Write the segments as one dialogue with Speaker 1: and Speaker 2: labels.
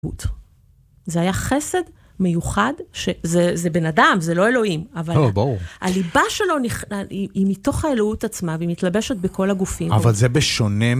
Speaker 1: זה היה חסד מיוחד, שזה בן אדם, זה לא אלוהים, אבל הליבה שלו היא מתוך האלוהות עצמה, והיא מתלבשת בכל הגופים.
Speaker 2: אבל זה בשונה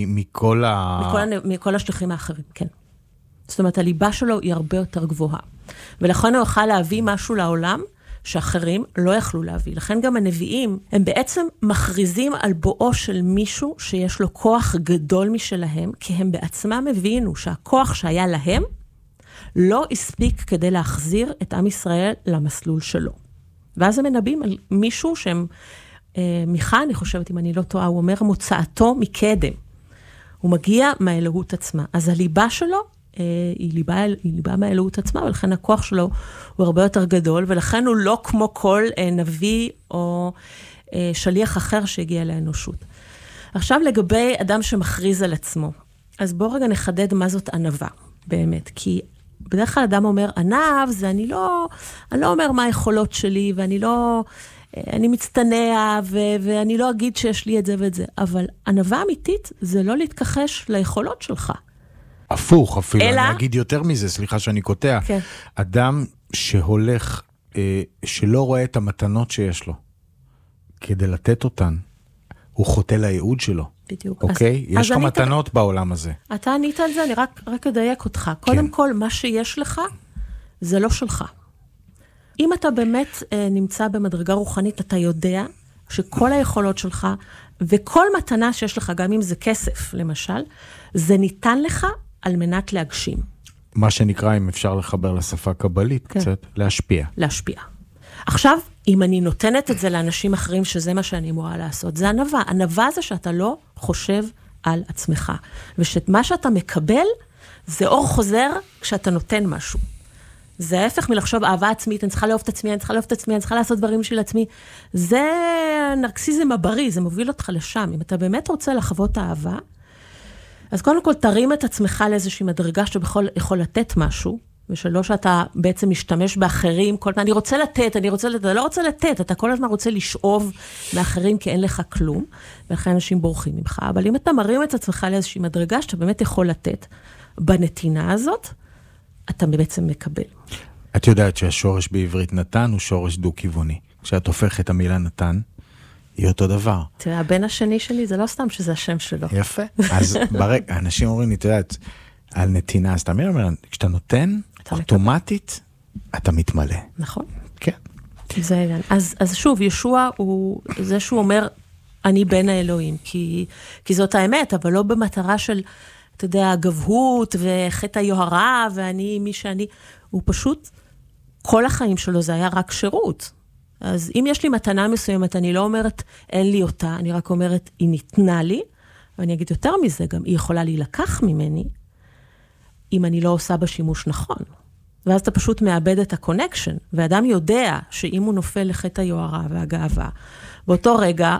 Speaker 1: מכל השליחים האחרים, כן. זאת אומרת, הליבה שלו היא הרבה יותר גבוהה. ולכן הוא יוכל להביא משהו לעולם, שאחרים לא יכלו להביא. לכן גם הנביאים, הם בעצם מכריזים על בואו של מישהו שיש לו כוח גדול משלהם, כי הם בעצמם הבינו שהכוח שהיה להם, לא הספיק כדי להחזיר את עם ישראל למסלול שלו. ואז הם מנבאים על מישהו שהם, מיכה, אני חושבת, אם אני לא טועה, הוא אומר מוצאתו מקדם. הוא מגיע מהאלוהות עצמה. אז הליבה שלו, היא ליבה מהאלוהות עצמה, ולכן הכוח שלו הוא הרבה יותר גדול, ולכן הוא לא כמו כל נביא או שליח אחר שהגיע לאנושות. עכשיו לגבי אדם שמכריז על עצמו, אז בואו רגע נחדד מה זאת ענווה, באמת, כי בדרך כלל אדם אומר, ענב זה אני לא אומר מה היכולות שלי, אני מצטנע, ואני לא אגיד שיש לי את זה ואת זה, אבל ענווה אמיתית זה לא להתכחש ליכולות שלך.
Speaker 2: הפוך, אפילו, אני אגיד יותר מזה, סליחה שאני קוטע.
Speaker 1: כן.
Speaker 2: אדם שהולך, שלא רואה את המתנות שיש לו, כדי לתת אותן, הוא חוטא לייעוד שלו.
Speaker 1: בדיוק.
Speaker 2: אוקיי? יש לך מתנות בעולם הזה.
Speaker 1: אתה ענית על זה, אני רק אדייק אותך. קודם כל, מה שיש לך, זה לא שלך. אם אתה באמת נמצא במדרגה רוחנית, אתה יודע שכל היכולות שלך, וכל מתנה שיש לך, גם אם זה כסף, למשל, זה ניתן לך על מנת להגשים.
Speaker 2: מה שנקרא, אם אפשר לחבר לשפה קבלית, קצת, להשפיע.
Speaker 1: להשפיע. עכשיו, אם אני נותנת את זה לאנשים אחרים, שזה מה שאני אמורה לעשות, זה ענווה. ענווה זה שאתה לא חושב על עצמך. ושמה שאתה מקבל, זה אור חוזר כשאתה נותן משהו. זה ההפך מלחשוב אהבה עצמית, אני צריכה לאהוב את עצמי, אני צריכה לעשות דברים בשביל עצמי. זה נרקסיזם הבריא, זה מוביל אותך לשם. אם אתה באמת רוצה לחוות אהבה, אז קודם כל תרים את עצמך לאיזושהי מדרגה שאתה יכול לתת משהו, ושלא שאתה בעצם משתמש באחרים, אני רוצה לתת, אתה לא רוצה לתת, אתה כל הזמן רוצה לשאוב מאחרים כי אין לך כלום, ולכן אנשים בורחים ממך. אבל אם אתה מרים את עצמך לאיזושהי מדרגה שאתה באמת יכול לתת בנתינה הזאת, אתה בעצם מקבל.
Speaker 2: את יודעת שהשורש בעברית נתן הוא שורש דו-כיווני. כשאת הופך את המילה נתן, היא אותו דבר.
Speaker 1: תראה, הבן השני שלי זה לא סתם שזה השם שלו.
Speaker 2: יפה. אז אנשים אומרים לי, תדעת, על נתינה, אז אתה אומר, כשאתה נותן, אוטומטית, אתה מתמלא.
Speaker 1: נכון.
Speaker 2: כן.
Speaker 1: זה העניין. אז שוב, ישוע הוא זה שהוא אומר, אני בן האלוהים, כי זאת האמת, אבל לא במטרה של, אתה יודע, גבהות וחטא היוהרה, ואני מי שאני, הוא פשוט, כל החיים שלו זה היה רק שירות. אז אם יש לי מתנה מסוימת, אני לא אומרת, אין לי אותה, אני רק אומרת, היא ניתנה לי, ואני אגיד יותר מזה, גם היא יכולה להילקח ממני, אם אני לא עושה בשימוש נכון. ואז אתה פשוט מאבד את הקונקשן, ואדם יודע שאם הוא נופל לחטא היוהרה והגאווה, באותו רגע,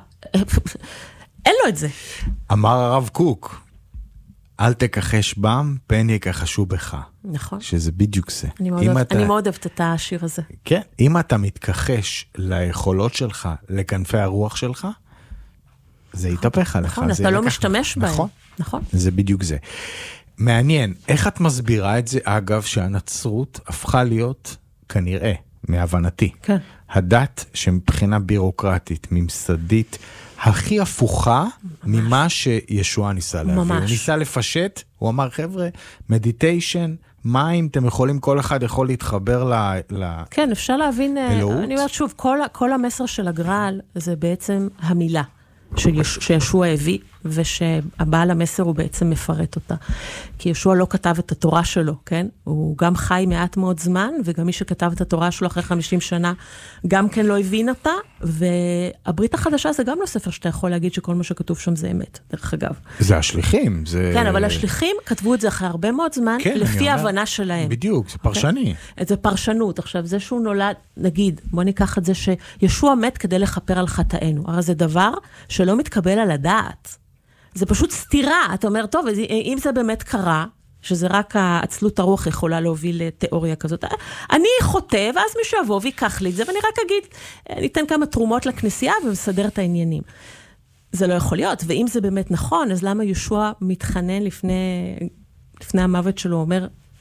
Speaker 1: אין לו את זה.
Speaker 2: אמר הרב קוק, אל תכחש בם, פן יכחשו בך.
Speaker 1: נכון.
Speaker 2: שזה בדיוק זה.
Speaker 1: אני מאוד אוהבת את השיר הזה.
Speaker 2: כן, אם אתה מתכחש ליכולות שלך, לכנפי הרוח שלך, זה יתהפך עליך.
Speaker 1: נכון, אתה לא משתמש בהם.
Speaker 2: נכון. זה בדיוק זה. מעניין, איך את מסבירה את זה, אגב, שהנצרות הפכה להיות, כנראה, מהבנתי,
Speaker 1: כן.
Speaker 2: הדת שמבחינה בירוקרטית, ממסדית, הכי הפוכה ממה שישוע ניסה להביא. ממש. הוא ניסה לפשט, הוא אמר, חבר'ה, מדיטיישן, מים, אתם יכולים, כל אחד יכול להתחבר
Speaker 1: כן, אפשר להבין,
Speaker 2: אלוהות.
Speaker 1: אני אומרת שוב, כל המסר של הגרל זה בעצם המילה שישוע הביא, ושהבעל המסר הוא בעצם מפרט אותה. כי ישוע לא כתב את התורה שלו, כן? הוא גם חי מעט מאוד זמן, וגם מי שכתב את התורה שלו אחרי 50 שנה, גם כן לא הבין אותה, והברית החדשה זה גם לא ספר שאתה יכול להגיד שכל מה שכתוב שם זה אמת, דרך אגב.
Speaker 2: זה השליחים, זה...
Speaker 1: כן, אבל השליחים כתבו את זה אחרי הרבה מאוד זמן, כן, לפי ההבנה שלהם.
Speaker 2: בדיוק, זה פרשני.
Speaker 1: Okay? זה פרשנות. עכשיו, זה שהוא נולד, נגיד, בוא ניקח את זה שישוע מת כדי לכפר על חטאינו. הרי זה דבר שלא מתקבל על הדעת. זה פשוט סתירה. אתה אומר, טוב, אם זה באמת קרה, שזה רק העצלות הרוח יכולה להוביל לתיאוריה כזאת, אני חוטא, ואז מישהו יבוא ויקח לי את זה, ואני רק אגיד, ניתן כמה תרומות לכנסייה, ומסדר את העניינים. זה לא יכול להיות, ואם זה באמת נכון, אז למה ישוע מתחנן לפני המוות שלו, אומר,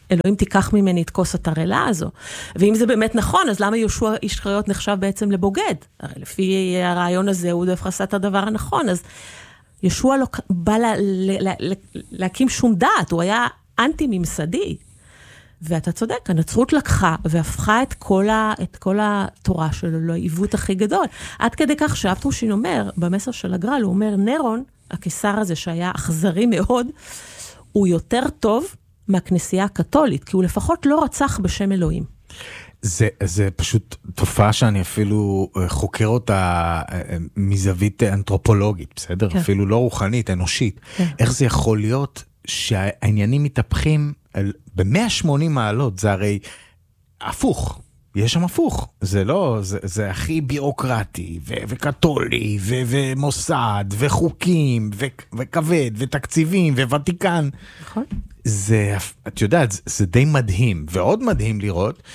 Speaker 1: אלוהים תיקח ממני את כוס התרעלה הזו. ואם זה באמת נכון, אז למה יהושע איש חיות נחשב בעצם לבוגד? הרי לפי הרעיון הזה הוא דווקא עשה את הדבר הנכון, אז יהושע לא בא להקים שום דעת, הוא היה אנטי-ממסדי. ואתה צודק, הנצרות לקחה והפכה את כל התורה שלו לעיוות הכי גדול. עד כדי כך שאפטרושין אומר, במסר של הגר"ל, הוא אומר, נירון, הקיסר הזה שהיה אכזרי מאוד, הוא יותר טוב מהכנסייה הקתולית, כי הוא לפחות לא רצח בשם אלוהים.
Speaker 2: זה פשוט תופעה שאני אפילו חוקר אותה מזווית אנתרופולוגית, בסדר? כן. אפילו לא רוחנית, אנושית. כן. איך זה יכול להיות שהעניינים מתהפכים ב-180 מעלות? זה הרי הפוך. יש שם הפוך. זה לא, זה הכי בירוקרטי וקתולי ומוסד וחוקים וכבד ותקציבים וותיקן.
Speaker 1: נכון.
Speaker 2: זה, את יודעת, זה די מדהים, ועוד מדהים לראות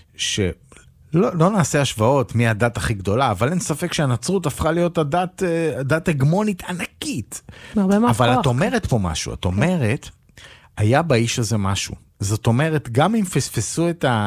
Speaker 2: שלא נעשה השוואות מי הדת הכי גדולה, אבל אין ספק שהנצרות הפכה להיות הדת הגמונית ענקית. אבל את אומרת פה משהו, את אומרת, היה באיש הזה משהו. זאת אומרת, גם אם פספסו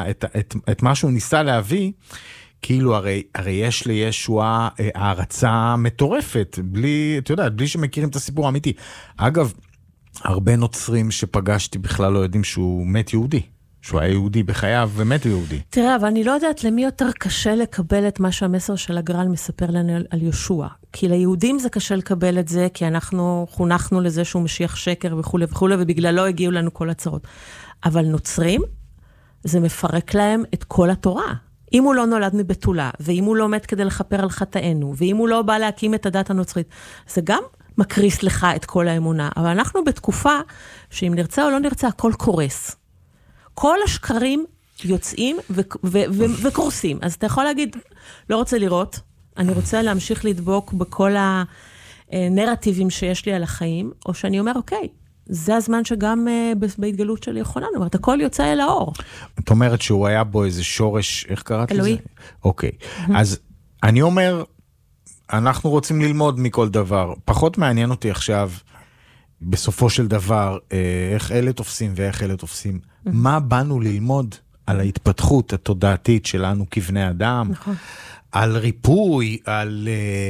Speaker 2: את מה שהוא ניסה להביא, כאילו הרי יש לישוע הערצה מטורפת, את יודעת, בלי שמכירים את הסיפור האמיתי. אגב, הרבה נוצרים שפגשתי בכלל לא יודעים שהוא מת יהודי, שהוא היה יהודי בחייו ומת יהודי.
Speaker 1: תראה, אבל אני לא יודעת למי יותר קשה לקבל את מה שהמסר של הגר"ל מספר לנו על יהושע. כי ליהודים זה קשה לקבל את זה, כי אנחנו חונכנו לזה שהוא משיח שקר וכו' וכו', ובגללו הגיעו לנו כל הצרות. אבל נוצרים, זה מפרק להם את כל התורה. אם הוא לא נולד מבתולה, ואם הוא לא מת כדי לכפר על חטאינו, ואם הוא לא בא להקים את הדת הנוצרית, זה גם מקריס לך את כל האמונה. אבל אנחנו בתקופה שאם נרצה או לא נרצה, הכל קורס. כל השקרים יוצאים וקורסים. אז אתה יכול להגיד, לא רוצה לראות, אני רוצה להמשיך לדבוק בכל הנרטיבים שיש לי על החיים, או שאני אומר, אוקיי, זה הזמן שגם בהתגלות של יוחנן, אומרת, הכל יוצא אל האור.
Speaker 2: את אומרת שהוא היה בו איזה שורש, איך קראת לזה?
Speaker 1: אלוהי.
Speaker 2: אוקיי, אז אני אומר, אנחנו רוצים ללמוד מכל דבר. פחות מעניין אותי עכשיו, בסופו של דבר, איך אלה תופסים ואיך אלה תופסים. מה באנו ללמוד על ההתפתחות התודעתית שלנו כבני אדם,
Speaker 1: נכון.
Speaker 2: על ריפוי, על,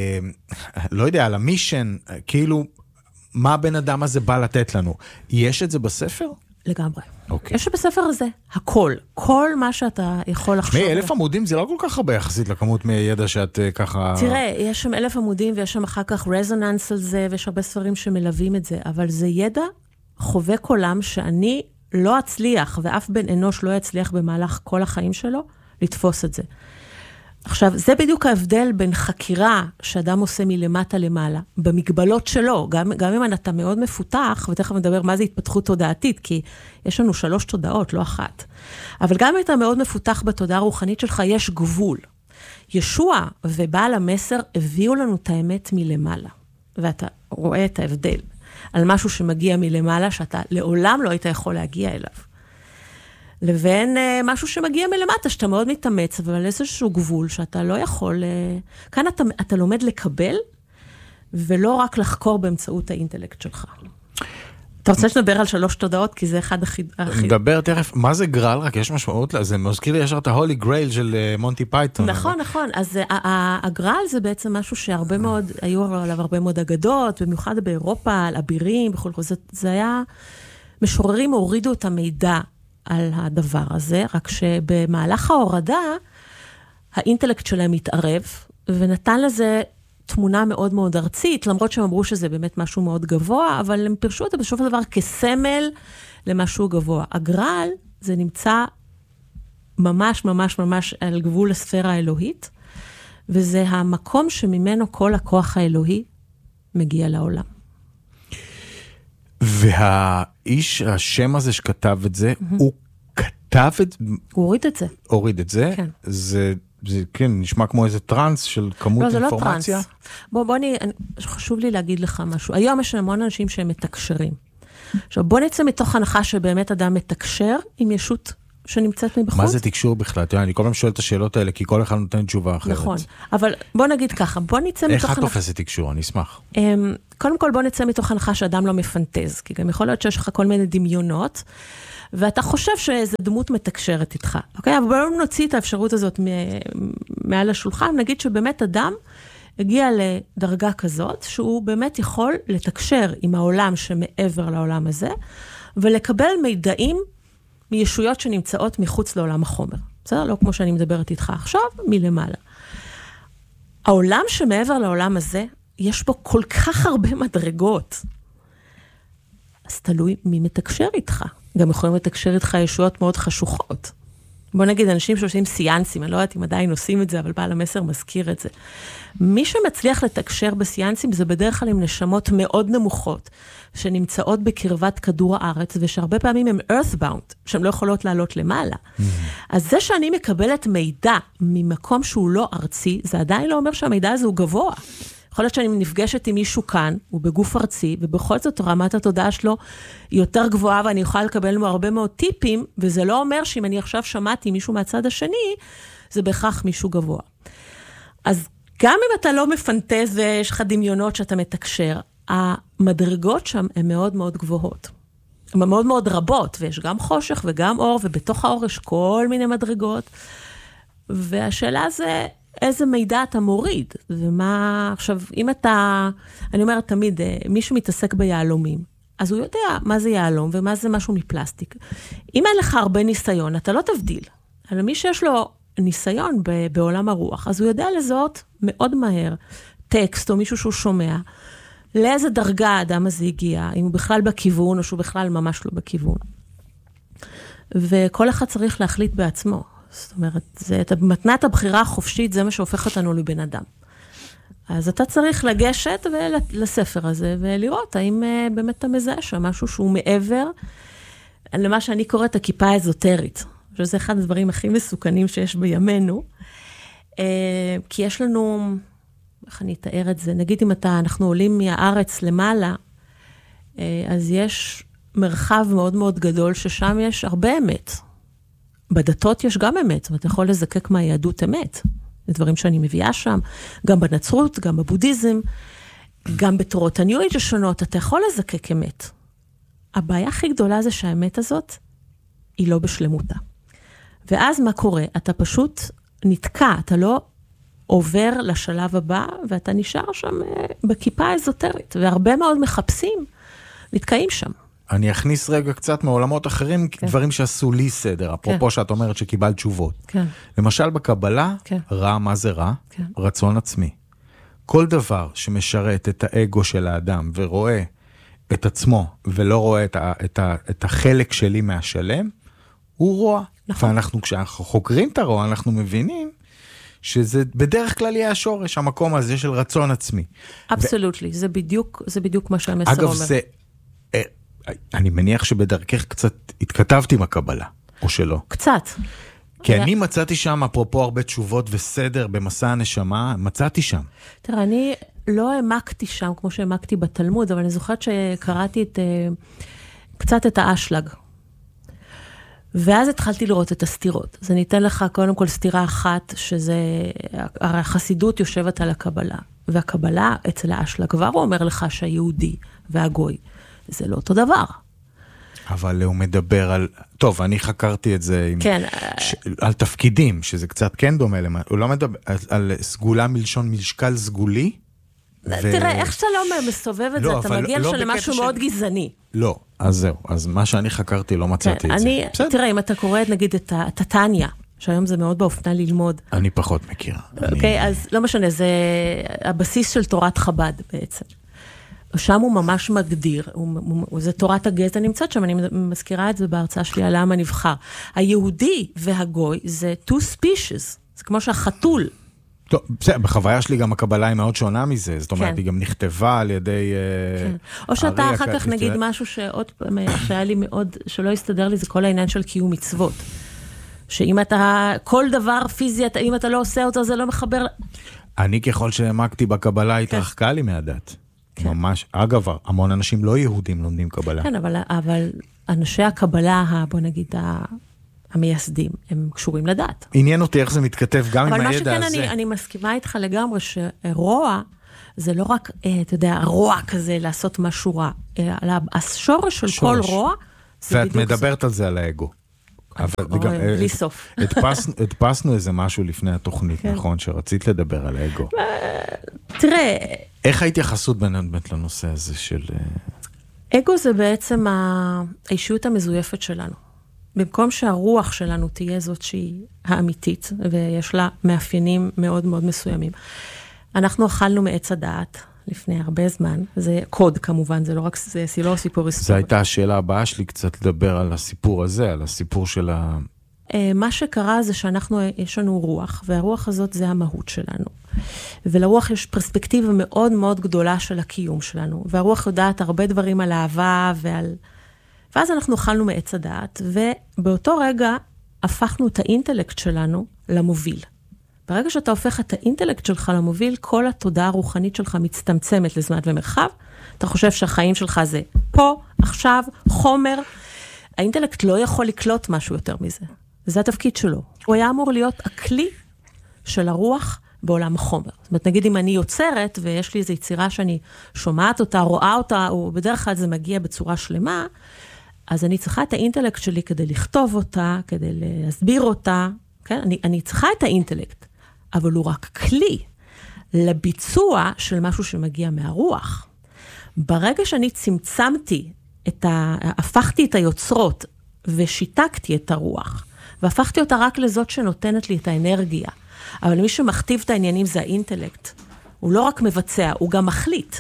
Speaker 2: לא יודע, על המישן, כאילו, מה הבן אדם הזה בא לתת לנו? יש את זה בספר?
Speaker 1: לגמרי.
Speaker 2: אוקיי.
Speaker 1: יש בספר הזה הכל. כל מה שאתה יכול לחשוב.
Speaker 2: 1,000 עמודים זה לא כל כך הרבה יחסית לכמות מידע שאת ככה...
Speaker 1: תראה, יש שם 1,000 עמודים ויש שם אחר כך רזוננס על זה, ויש הרבה ספרים שמלווים את זה, אבל זה ידע חובק עולם שאני לא אצליח, ואף בן אנוש לא יצליח במהלך כל החיים שלו, לתפוס את זה. עכשיו, זה בדיוק ההבדל בין חקירה שאדם עושה מלמטה למעלה, במגבלות שלו, גם אם אתה מאוד מפותח, ותכף נדבר מה זה התפתחות תודעתית, כי יש לנו 3 תודעות, לא 1. אבל גם אם אתה מאוד מפותח בתודעה הרוחנית שלך, יש גבול. ישוע ובעל המסר הביאו לנו את האמת מלמעלה, ואתה רואה את ההבדל על משהו שמגיע מלמעלה, שאתה לעולם לא היית יכול להגיע אליו. לבין משהו שמגיע מלמטה, שאתה מאוד מתאמץ, אבל איזשהו גבול שאתה לא יכול... כאן אתה לומד לקבל, ולא רק לחקור באמצעות האינטלקט שלך. אתה רוצה שנדבר על 3 תודעות, כי זה אחד הכי...
Speaker 2: נדבר תכף, מה זה גרל? רק יש משמעות לזה, זה מזכיר לי ישר את ההולי גרייל של מונטי פייתון.
Speaker 1: נכון, נכון. אז הגרל זה בעצם משהו שהרבה מאוד, היו עליו הרבה מאוד אגדות, במיוחד באירופה, על אבירים, בכל זאת. זה היה... משוררים הורידו את המידע על הדבר הזה, רק שבמהלך ההורדה, האינטלקט שלהם התערב, ונתן לזה תמונה מאוד מאוד ארצית, למרות שהם אמרו שזה באמת משהו מאוד גבוה, אבל הם פירשו אותה בסוף הדבר כסמל למשהו גבוה. הגרל, זה נמצא ממש ממש ממש על גבול הספירה האלוהית, וזה המקום שממנו כל הכוח האלוהי מגיע לעולם.
Speaker 2: והאיש, השם הזה שכתב את זה, הוא כתב את זה?
Speaker 1: הוא הוריד את זה.
Speaker 2: הוריד את זה?
Speaker 1: כן.
Speaker 2: זה כן, נשמע כמו איזה טרנס של כמות אינפורמציה.
Speaker 1: לא, זה לא טרנס. חשוב לי להגיד לך משהו. היום יש המון אנשים שהם מתקשרים. עכשיו, בוא נצא מתוך הנחה שבאמת אדם מתקשר עם ישות שנמצאת מבחוץ.
Speaker 2: מה זה תקשור בכלל? אני כל פעם שואל את השאלות האלה, כי כל אחד נותן תשובה אחרת.
Speaker 1: נכון, אבל בוא נגיד ככה, בוא נצא מתוך...
Speaker 2: איך את תופסת תקשור? אני אשמח.
Speaker 1: קודם כל בוא נצא מתוך הנחה שאדם לא מפנטז, כי גם יכול להיות שיש לך כל מיני דמיונות, ואתה חושב שאיזו דמות מתקשרת איתך, אוקיי? אבל בואו נוציא את האפשרות הזאת מעל השולחן, נגיד שבאמת אדם הגיע לדרגה כזאת, שהוא באמת יכול לתקשר עם העולם שמעבר לעולם הזה, ולקבל מידעים מישויות שנמצאות מחוץ לעולם החומר. בסדר? לא כמו שאני מדברת איתך עכשיו, מלמעלה. העולם שמעבר לעולם הזה, יש בו כל כך הרבה מדרגות. אז תלוי מי מתקשר איתך. גם יכולים לתקשר איתך ישויות מאוד חשוכות. בוא נגיד, אנשים שעושים סיאנסים, אני לא יודעת אם עדיין עושים את זה, אבל בעל המסר מזכיר את זה. מי שמצליח לתקשר בסיאנסים, זה בדרך כלל עם נשמות מאוד נמוכות, שנמצאות בקרבת כדור הארץ, ושהרבה פעמים הם earthbound, שהן לא יכולות לעלות למעלה. אז זה שאני מקבלת מידע ממקום שהוא לא ארצי, זה עדיין לא אומר שהמידע הזה הוא גבוה. יכול להיות שאני נפגשת עם מישהו כאן, הוא בגוף ארצי, ובכל זאת רמת התודעה שלו יותר גבוהה, ואני יכולה לקבל לו הרבה מאוד טיפים, וזה לא אומר שאם אני עכשיו שמעתי מישהו מהצד השני, זה בהכרח מישהו גבוה. אז גם אם אתה לא מפנטז ויש לך דמיונות שאתה מתקשר, המדרגות שם הן מאוד מאוד גבוהות. הן מאוד מאוד רבות, ויש גם חושך וגם אור, ובתוך האור יש כל מיני מדרגות, והשאלה זה... איזה מידע אתה מוריד, ומה, עכשיו, אם אתה, אני אומרת תמיד, מי שמתעסק ביעלומים, אז הוא יודע מה זה יעלום, ומה זה משהו מפלסטיק. אם אין לך הרבה ניסיון, אתה לא תבדיל. אבל מי שיש לו ניסיון בעולם הרוח, אז הוא יודע לזהות מאוד מהר, טקסט או מישהו שהוא שומע, לאיזה דרגה האדם הזה הגיע, אם הוא בכלל בכיוון, או שהוא בכלל ממש לא בכיוון. וכל אחד צריך להחליט בעצמו. זאת אומרת, מתנת הבחירה החופשית, זה מה שהופך אותנו לבן אדם. אז אתה צריך לגשת לספר הזה, ולראות האם באמת אתה מזהה שם משהו שהוא מעבר, למה שאני קוראת הכיפה האזוטרית, שזה אחד הדברים הכי מסוכנים שיש בימינו, כי יש לנו, איך אני אתאר את זה, נגיד אם אנחנו עולים מהארץ למעלה, אז יש מרחב מאוד מאוד גדול, ששם יש הרבה אמת, בדתות יש גם אמת, ואתה יכול לזקק מהיהדות אמת. זה דברים שאני מביאה שם, גם בנצרות, גם בבודהיזם, גם בתורות הניו-אייג' השונות, אתה יכול לזקק אמת. הבעיה הכי גדולה זה שהאמת הזאת, היא לא בשלמותה. ואז מה קורה? אתה פשוט נתקע, אתה לא עובר לשלב הבא, ואתה נשאר שם בכיפה האזוטרית, והרבה מאוד מחפשים, נתקעים שם.
Speaker 2: אני אכניס רגע קצת מעולמות אחרים, דברים שעשו לי סדר, אפרופו שאת אומרת שקיבלת תשובות. למשל בקבלה, רע, מה זה רע? רצון עצמי. כל דבר שמשרת את האגו של האדם, ורואה את עצמו, ולא רואה את החלק שלי מהשלם, הוא רוע. ואנחנו, כשאנחנו חוקרים את הרוע, אנחנו מבינים שזה בדרך כלל יהיה השורש, המקום הזה של רצון עצמי.
Speaker 1: אבסולוטלי, זה בדיוק מה שהמסר אומר.
Speaker 2: אגב, זה... אני מניח שבדרכך קצת התכתבתי עם הקבלה, או שלא.
Speaker 1: קצת.
Speaker 2: כי אני מצאתי שם, אפרופו הרבה תשובות וסדר במסע הנשמה, מצאתי שם.
Speaker 1: תראה, אני לא העמקתי שם כמו שהעמקתי בתלמוד, אבל אני זוכרת שקראתי קצת את האשלג. ואז התחלתי לראות את הסתירות. אז אני אתן לך קודם כל סתירה אחת, שזה, החסידות יושבת על הקבלה. והקבלה אצל האשלג כבר הוא אומר לך שהיהודי והגוי, זה לא אותו דבר.
Speaker 2: אבל הוא מדבר על... טוב, אני חקרתי את זה על תפקידים, שזה קצת כן דומה למה. הוא לא מדבר על סגולה מלשון משקל סגולי.
Speaker 1: תראה, איך שאתה לא מסובב את זה, אתה מגיע למשהו מאוד גזעני.
Speaker 2: לא, אז זהו. אז מה שאני חקרתי לא מצאתי את זה.
Speaker 1: תראה, אם אתה קורא נגיד את הטניה, שהיום זה מאוד באופנה ללמוד.
Speaker 2: אני פחות מכירה.
Speaker 1: אוקיי, אז לא משנה, זה הבסיס של תורת חב"ד בעצם. שם הוא ממש מגדיר, זה תורת הגזע נמצאת שם, אני מזכירה את זה בהרצאה שלי על העם הנבחר. היהודי והגוי זה two species, זה כמו שהחתול.
Speaker 2: טוב, בסדר, בחוויה שלי גם הקבלה היא מאוד שונה מזה, זאת אומרת, היא גם נכתבה על ידי...
Speaker 1: או שאתה אחר כך נגיד משהו שעוד פעם, שהיה לי מאוד, שלא יסתדר לי, זה כל העניין של קיום מצוות. שאם אתה, כל דבר פיזי, אם אתה לא עושה אותו, זה לא מחבר...
Speaker 2: אני ככל שהעמקתי בקבלה, התרחקה לי מהדת. ממש, אגב, המון אנשים לא יהודים לומדים קבלה.
Speaker 1: כן, אבל אנשי הקבלה, בוא נגיד, המייסדים, הם קשורים לדעת.
Speaker 2: עניין אותי איך זה מתכתב גם עם הידע הזה.
Speaker 1: אבל מה שכן, אני מסכימה איתך לגמרי שרוע, זה לא רק, אתה יודע, רוע כזה לעשות משהו רע, אלא השורש של כל רוע,
Speaker 2: ואת מדברת על זה, על האגו.
Speaker 1: בלי סוף.
Speaker 2: הדפסנו איזה משהו לפני התוכנית, נכון? שרצית לדבר על האגו.
Speaker 1: תראה...
Speaker 2: איך ההתייחסות באמת לנושא הזה של...
Speaker 1: אגו זה בעצם האישיות המזויפת שלנו. במקום שהרוח שלנו תהיה זאת שהיא האמיתית, ויש לה מאפיינים מאוד מאוד מסוימים. אנחנו אכלנו מעץ הדעת לפני הרבה זמן, זה קוד כמובן, זה לא רק לא סיפור היסטורי.
Speaker 2: זו הייתה השאלה הבאה שלי קצת לדבר על הסיפור הזה, על הסיפור של ה...
Speaker 1: מה שקרה זה יש לנו רוח, והרוח הזאת זה המהות שלנו. ולרוח יש פרספקטיבה מאוד מאוד גדולה של הקיום שלנו, והרוח יודעת הרבה דברים על אהבה ואז אנחנו אכלנו מעץ הדעת, ובאותו רגע הפכנו את האינטלקט שלנו למוביל. ברגע שאתה הופך את האינטלקט שלך למוביל, כל התודעה הרוחנית שלך מצטמצמת לזמן ומרחב, אתה חושב שהחיים שלך זה פה, עכשיו, חומר. האינטלקט לא יכול לקלוט משהו יותר מזה. זה התפקיד שלו. הוא היה אמור להיות הכלי של הרוח בעולם החומר. זאת אומרת, נגיד אם אני יוצרת, ויש לי איזו יצירה שאני שומעת אותה, רואה אותה, ובדרך כלל זה מגיע בצורה שלמה, אז אני צריכה את האינטלקט שלי כדי לכתוב אותה, כדי להסביר אותה, כן? אני צריכה את האינטלקט, אבל הוא רק כלי לביצוע של משהו שמגיע מהרוח. ברגע שאני צמצמתי, הפכתי את היוצרות ושיתקתי את הרוח, והפכתי אותה רק לזאת שנותנת לי את האנרגיה, אבל מי שמכתיב את העניינים זה האינטלקט. הוא לא רק מבצע, הוא גם מחליט.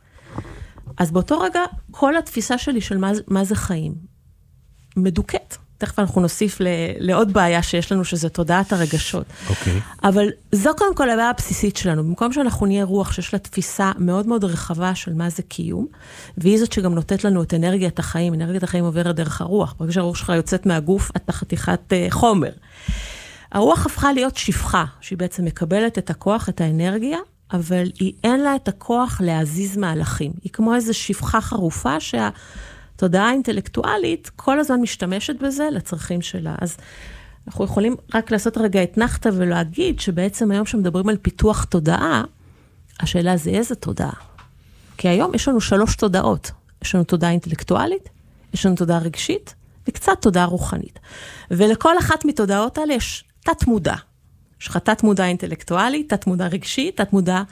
Speaker 1: אז באותו רגע, כל התפיסה שלי של מה זה חיים, מדוקת. תכף אנחנו נוסיף לעוד בעיה שיש לנו, שזה תודעת הרגשות.
Speaker 2: אוקיי.
Speaker 1: אבל זו קודם כל הבעיה הבסיסית שלנו. במקום שאנחנו נהיה רוח שיש לה תפיסה מאוד מאוד רחבה של מה זה קיום, והיא זאת שגם נותנת לנו את אנרגיית החיים. אנרגיית החיים עוברת דרך הרוח. ברגע שהרוח שלך יוצאת מהגוף, אתה חתיכת חומר. הרוח הפכה להיות שפחה, שהיא בעצם מקבלת את הכוח, את האנרגיה, אבל היא אין לה את הכוח להזיז מהלכים. היא כמו איזו שפחה חרופה שהתודעה האינטלקטואלית כל הזמן משתמשת בזה לצרכים שלה. אז אנחנו יכולים רק לעשות רגע אתנחתא ולהגיד שבעצם היום שמדברים על פיתוח תודעה, השאלה זה איזה תודעה. כי היום יש לנו 3 תודעות. יש לנו תודעה אינטלקטואלית, יש לנו תודעה רגשית, וקצת תודעה רוחנית. ולכל אחת מתודעות האלה יש תת מודע. יש לך תת מודע אינטלקטואלי, תת מודע רגשי, תת מודע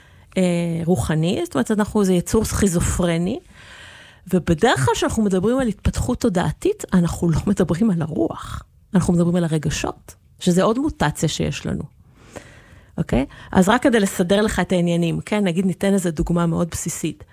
Speaker 1: רוחני, זאת אומרת, זה יצור סכיזופרני, ובדרך כלל שאנחנו מדברים על התפתחות תודעתית, אנחנו לא מדברים על הרוח, אנחנו מדברים על הרגשות, שזה עוד מוטציה שיש לנו. אוקיי? אז רק כדי לסדר לך את העניינים, כן? נגיד ניתן איזו דוגמה מאוד בסיסית.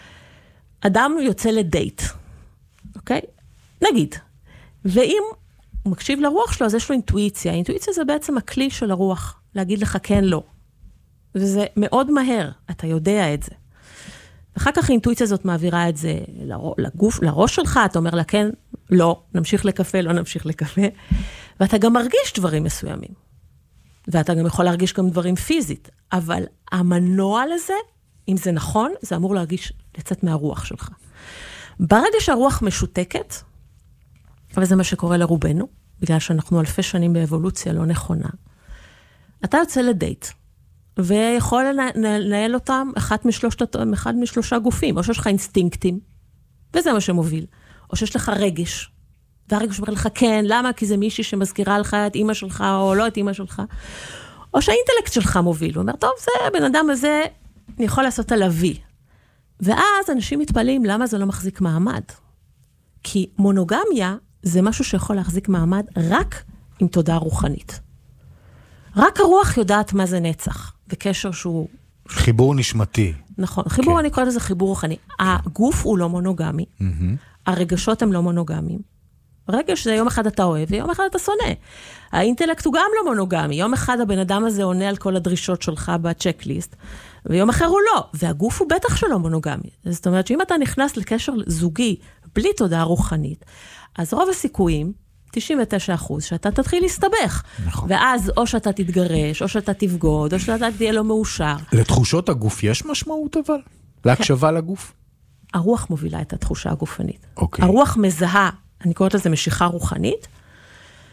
Speaker 1: אדם יוצא לדייט, אוקיי? נגיד, ואם הוא מקשיב לרוח שלו, אז יש לו אינטואיציה. האינטואיציה זה בעצם הכלי של הרוח, להגיד לך כן, לא. וזה מאוד מהר, אתה יודע את זה. ואחר כך האינטואיציה הזאת מעבירה את זה לגוף, לראש שלך, אתה אומר לה כן, לא, נמשיך לקפה, לא נמשיך לקפה. ואתה גם מרגיש דברים מסוימים. ואתה גם יכול להרגיש גם דברים פיזית. אבל המנוע לזה, אם זה נכון, זה אמור להרגיש לצאת מהרוח שלך. ברגע שהרוח משותקת, וזה מה שקורה לרובנו, בגלל שאנחנו אלפי שנים באבולוציה לא נכונה, אתה יוצא לדייט, ויכול לנהל אותם אחד משלושה גופים, או שיש לך אינסטינקטים, וזה מה שמוביל, או שיש לך רגש, והרגש אומר לך כן, למה? כי זה מישהי שמזכירה לך את אמא שלך, או לא את אמא שלך, או שהאינטלקט שלך מוביל, הוא אומר, טוב, זה בן אדם הזה, אני יכול לעשות עליו וי. ואז אנשים מתפלאים, למה זה לא מחזיק מעמד? כי מונוגמיה זה משהו שיכול להחזיק מעמד רק עם תודעה רוחנית. רק הרוח יודעת מה זה נצח, וקשר שהוא...
Speaker 2: חיבור נשמתי.
Speaker 1: נכון, חיבור, אני קוראת לזה חיבור רוחני. הגוף הוא לא מונוגמי, הרגשות הם לא מונוגמיים. רגש זה יום אחד אתה אוהב, ויום אחד אתה שונא. האינטלקט הוא גם לא מונוגמי. יום אחד הבן אדם הזה עונה על כל הדרישות שלך בצ'קליסט, ויום אחר הוא לא. והגוף הוא בטח שלא מונוגמי. זאת אומרת שאם אתה נכנס לקשר זוגי בלי תודעה רוחנית, אז רוב הסיכויים, 99%, שאתה תתחיל להסתבך.
Speaker 2: נכון.
Speaker 1: ואז או שאתה תתגרש, או שאתה תבגוד, או שאתה תהיה לא מאושר.
Speaker 2: לתחושות הגוף יש משמעות אבל? להקשבה לגוף?
Speaker 1: הרוח מובילה את התחושה הגופנית.
Speaker 2: אוקיי.
Speaker 1: הרוח מזהה, אני קוראת לזה משיכה רוחנית,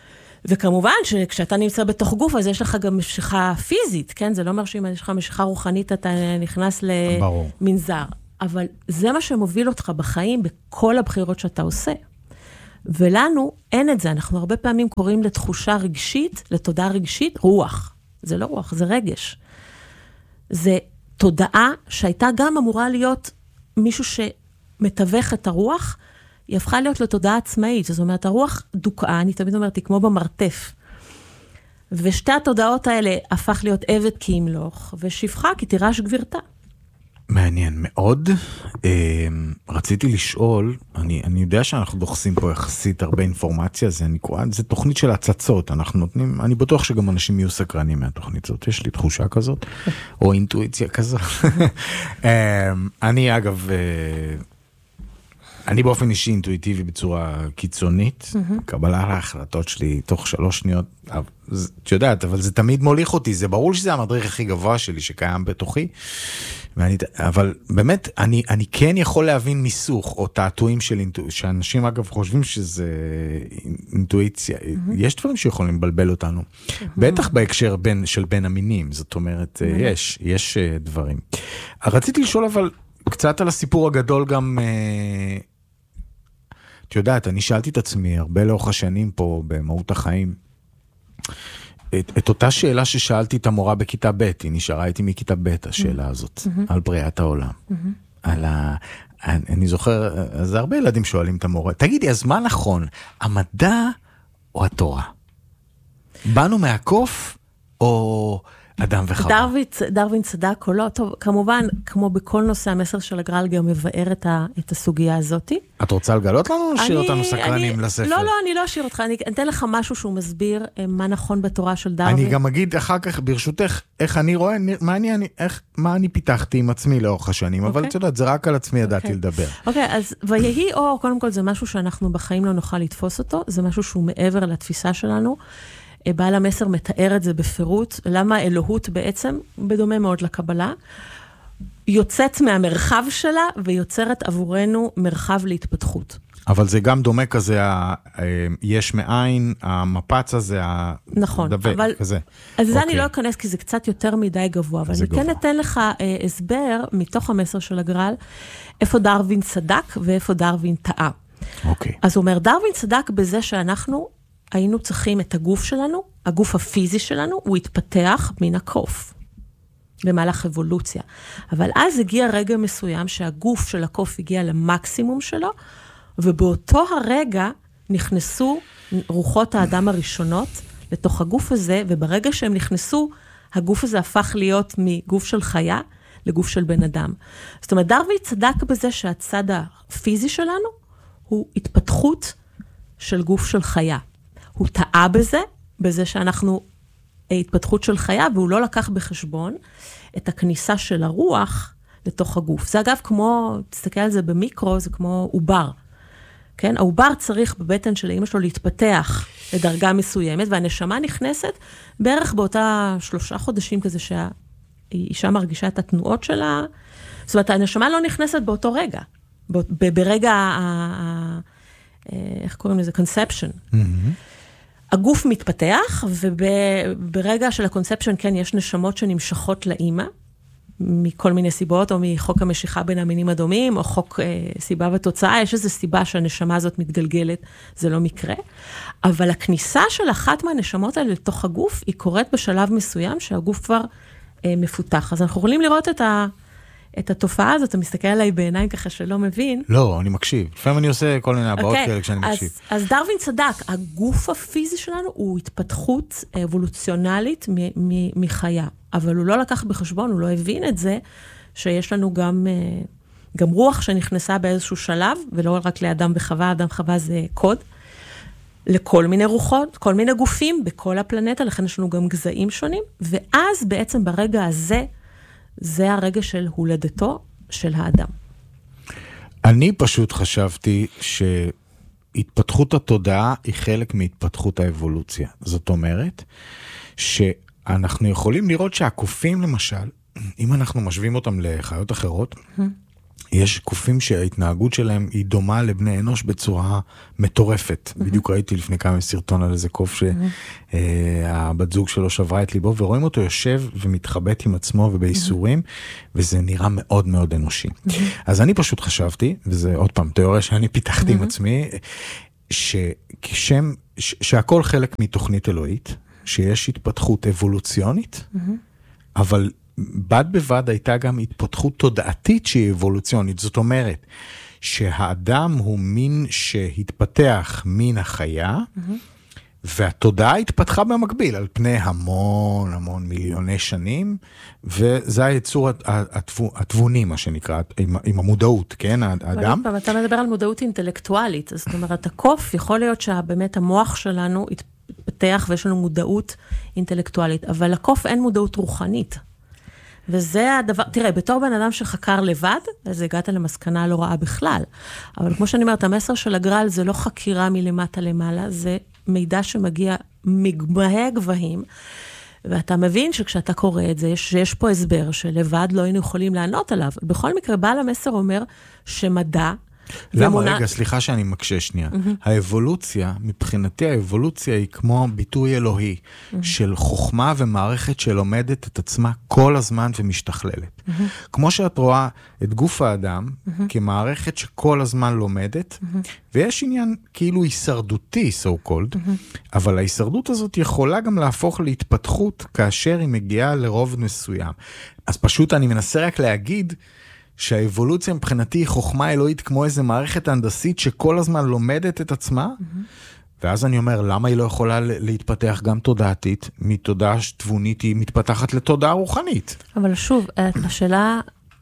Speaker 1: וכמובן שכשאתה נמצא בתוך גוף, אז יש לך גם משיכה פיזית, כן? זה לא אומר שאם יש לך משיכה רוחנית, אתה נכנס למנזר. אבל זה מה שמוביל אותך בחיים, בכל הבחירות שאתה עושה. ולנו אין את זה. אנחנו הרבה פעמים קוראים לתחושה רגשית, לתודעה רגשית, רוח. זה לא רוח, זה רגש. זה תודעה שהייתה גם אמורה להיות מישהו שמתווך את הרוח, היא הפכה להיות לתודעה עצמאית. זאת אומרת, הרוח דוקאה, אני תמיד אומרת, היא כמו במרתף. ושתי התודעות האלה הפך להיות עבד כי ימלוך, ושפחה כי תירש גבירתה.
Speaker 2: מעניין מאוד. רציתי לשאול, אני יודע שאנחנו דוחסים פה יחסית הרבה אינפורמציה, זה תוכנית של הצצות, אנחנו נותנים, אני בטוח שגם אנשים יהיו סקרנים מהתוכנית הזאת, יש לי תחושה כזאת, או אינטואיציה כזאת. אני אגב, אני באופן אישי אינטואיטיבי בצורה קיצונית, קבלה להחלטות שלי תוך 3 שניות, את יודעת, אבל זה תמיד מוליך אותי, זה ברור שזה המדריך הכי גבוה שלי שקיים בתוכי, אבל באמת, אני כן יכול להבין מיסוך, או תעתועים של אינטואיציה, שאנשים אגב חושבים שזה אינטואיציה, יש דברים שיכולים לבלבל אותנו, בטח בהקשר של בין המינים, זאת אומרת, יש דברים. רציתי לשאול אבל, קצת על הסיפור הגדול גם, את יודעת, אני שאלתי את עצמי הרבה לאורך השנים פה במהות החיים, את אותה שאלה ששאלתי את המורה בכיתה ב', היא נשארה איתי מכיתה ב', השאלה הזאת, על בריאת העולם. אני זוכר, אז הרבה ילדים שואלים את המורה, תגידי, אז מה נכון, המדע או התורה? באנו מהקוף או אדם וחווה?
Speaker 1: דרווין צדק או לא, טוב, כמובן, כמו בכל נושא המסר של הגר"ל גם מבאר את הסוגיה הזאת.
Speaker 2: את רוצה לגלות לנו או נשאיר אותנו סקרנים לספר?
Speaker 1: לא, אני לא אשאיר אותך, אני אתן לך משהו שהוא מסביר מה נכון בתורה של דרווין.
Speaker 2: אני גם אגיד אחר כך, ברשותך, איך אני רואה, מה אני פיתחתי עם עצמי לאורך השנים, אבל את יודעת, זה רק על עצמי ידעתי לדבר.
Speaker 1: אוקיי, אז ויהי אור, קודם כל זה משהו שאנחנו בחיים לא נוכל לתפוס אותו, זה משהו שהוא מעבר לתפיסה שלנו, בעל המסר מתאר את זה בפירוט, למה האלוהות בעצם, בדומה מאוד לקבלה, יוצאת מהמרחב שלה ויוצרת עבורנו מרחב להתפתחות.
Speaker 2: אבל זה גם דומה כזה, יש מאין, המפץ הזה,
Speaker 1: נכון, אבל כזה. אז זה אני לא אכנס כי זה קצת יותר מדי גבוה, אבל אני כן אתן לך הסבר מתוך המסר של הגר"ל, איפה דרווין צדק ואיפה דרווין טעה.
Speaker 2: אוקיי.
Speaker 1: אז הוא אומר, דרווין צדק בזה שאנחנו היינו צריכים את הגוף שלנו, הגוף הפיזי שלנו, הוא התפתח מן הקוף, במהלך אבולוציה. אבל אז הגיע רגע מסוים שהגוף של הקוף הגיע למקסימום שלו, ובאותו הרגע נכנסו רוחות האדם הראשונות לתוך הגוף הזה, וברגע שהם נכנסו, הגוף הזה הפך להיות מגוף של חיה לגוף של בן אדם. זאת אומרת, דרווין צדק בזה שהצד הפיזי שלנו הוא התפתחות של גוף של חיה. הוא טעה בזה שאנחנו התפתחות של חיה, והוא לא לקח בחשבון את הכניסה של הרוח לתוך הגוף. זה אגב כמו, תסתכל על זה במיקרו, זה כמו עובר. כן? העובר צריך בבטן של האמא שלו להתפתח לדרגה מסוימת, והנשמה נכנסת בערך באותה 3 חודשים כזה שהאישה מרגישה את התנועות שלה. זאת אומרת, הנשמה לא נכנסת באותו רגע. ברגע, איך קוראים לזה? conception. הגוף מתפתח, וברגע של הקונספשן, כן, יש נשמות שנמשכות לאמא, מכל מיני סיבות, או מחוק המשיכה בין המינים הדומים, או חוק סיבה ותוצאה, יש איזו סיבה שהנשמה הזאת מתגלגלת, זה לא מקרה. אבל הכניסה של אחת מהנשמות האלה לתוך הגוף, היא קורית בשלב מסוים, שהגוף כבר מפותח. אז אנחנו יכולים לראות את התופעה הזאת, אתה מסתכל עליי בעיניים ככה שלא מבין.
Speaker 2: לא, אני מקשיב. לפעמים אני עושה כל מיני הבאות כאלה כשאני מקשיב.
Speaker 1: אז דרווין צדק, הגוף הפיזי שלנו הוא התפתחות אבולוציונלית מחיה, אבל הוא לא לקח בחשבון, הוא לא הבין את זה, שיש לנו גם רוח שנכנסה באיזשהו שלב, ולא רק לאדם וחווה, אדם חווה זה קוד, לכל מיני רוחות, כל מיני גופים בכל הפלנטה, לכן יש לנו גם גזעים שונים, ואז בעצם ברגע הזה, זה הרגע של הולדתו של האדם.
Speaker 2: אני פשוט חשבתי שהתפתחות התודעה היא חלק מהתפתחות האבולוציה. זאת אומרת, שאנחנו יכולים לראות שהקופים למשל, אם אנחנו משווים אותם לחיות אחרות, יש קופים שההתנהגות שלהם היא דומה לבני אנוש בצורה מטורפת. בדיוק ראיתי לפני כמה סרטון על איזה קוף שהבת זוג שלו שברה את ליבו, ורואים אותו יושב ומתחבט עם עצמו ובייסורים, וזה נראה מאוד מאוד אנושי. אז אני פשוט חשבתי, וזה עוד פעם תיאוריה שאני פיתחתי עם עצמי, שהכל חלק מתוכנית אלוהית, שיש התפתחות אבולוציונית, אבל בד בבד הייתה גם התפתחות תודעתית שהיא אבולוציונית. זאת אומרת, שהאדם הוא מין שהתפתח מן החיה, והתודעה התפתחה במקביל על פני המון המון מיליוני שנים, וזה היצור התבוני, מה שנקרא, עם המודעות, כן, האדם.
Speaker 1: אבל אתה מדבר על מודעות אינטלקטואלית, זאת אומרת, הקוף יכול להיות שבאמת המוח שלנו התפתח ויש לנו מודעות אינטלקטואלית, אבל לקוף אין מודעות רוחנית. וזה הדבר, תראה, בתור בן אדם שחקר לבד, אז הגעת למסקנה לא רעה בכלל. אבל כמו שאני אומרת, המסר של הגרל זה לא חקירה מלמטה למעלה, זה מידע שמגיע מגבהי גבהים, ואתה מבין שכשאתה קורא את זה, שיש פה הסבר שלבד לא היינו יכולים לענות עליו. בכל מקרה, בעל המסר אומר שמדע,
Speaker 2: למה? רגע, סליחה שאני מקשה שנייה. האבולוציה, מבחינתי האבולוציה היא כמו ביטוי אלוהי, של חוכמה ומערכת שלומדת את עצמה כל הזמן ומשתכללת. כמו שאת רואה את גוף האדם, כמערכת שכל הזמן לומדת, ויש עניין כאילו הישרדותי, so called, אבל ההישרדות הזאת יכולה גם להפוך להתפתחות, כאשר היא מגיעה לרוב מסוים. אז פשוט אני מנסה רק להגיד, שהאבולוציה מבחינתי היא חוכמה אלוהית כמו איזו מערכת הנדסית שכל הזמן לומדת את עצמה, ואז אני אומר, למה היא לא יכולה להתפתח גם תודעתית, מתודעה תבונית היא מתפתחת לתודעה רוחנית?
Speaker 1: אבל שוב, השאלה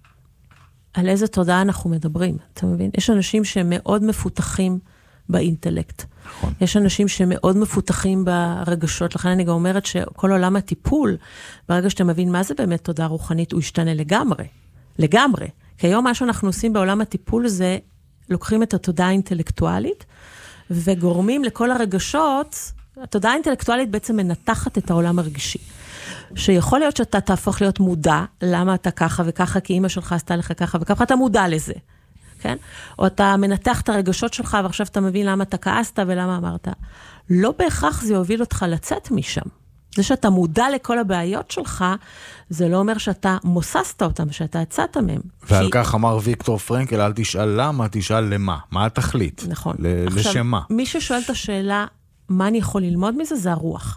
Speaker 1: על איזה תודעה אנחנו מדברים, אתה מבין? יש אנשים שהם מאוד מפותחים באינטלקט.
Speaker 2: נכון.
Speaker 1: יש אנשים שמאוד מפותחים ברגשות, לכן אני גם אומרת שכל עולם הטיפול, ברגע שאתה מבין מה זה באמת תודעה רוחנית, הוא ישתנה לגמרי. לגמרי. כי היום מה שאנחנו עושים בעולם הטיפול זה, לוקחים את התודעה האינטלקטואלית, וגורמים לכל הרגשות, התודעה האינטלקטואלית בעצם מנתחת את העולם הרגשי. שיכול להיות שאתה תהפוך להיות מודע, למה אתה ככה וככה, כי אמא שלך עשתה לך ככה וככה, אתה מודע לזה. כן? או אתה מנתח את הרגשות שלך, ועכשיו אתה מבין למה אתה כעסת ולמה אמרת. לא בהכרח זה יוביל אותך לצאת משם. זה שאתה מודע לכל הבעיות שלך, זה לא אומר שאתה מוססת אותם, שאתה הצעת מהם.
Speaker 2: ועל כך אמר ויקטור פרנקל, אל תשאל למה, תשאל למה. מה התכלית?
Speaker 1: נכון.
Speaker 2: לשם מה?
Speaker 1: מי ששואל את השאלה, מה אני יכול ללמוד מזה, זה הרוח.